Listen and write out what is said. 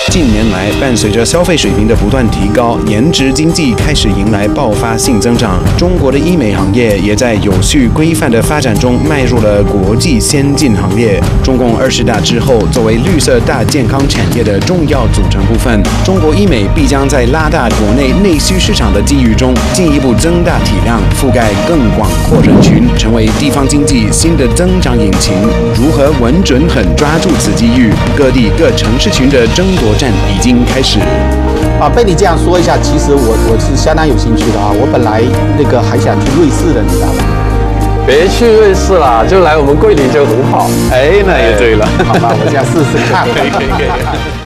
近年来，伴随着消费水平的不断提高，颜值经济开始迎来爆发性增长。中国的医美行业也在有序规范的发展中迈入了国际先进行列。中共20大之后，作为绿色大健康产业的重要组成部分，中国医美必将在拉大国内内需市场的机遇中，进一步增大体量，覆盖更广阔人群，成为地方经济新的增长引擎。如何稳准狠抓住此机遇？各地各城市群的争夺战已经开始。 被你这样说一下，其实我是相当有兴趣的啊。我本来还想去瑞士的，你知道吗？ 别去瑞士啦，就来我们桂林就很好。 哎，那也对了。 好吧，我这样试试看。 可以。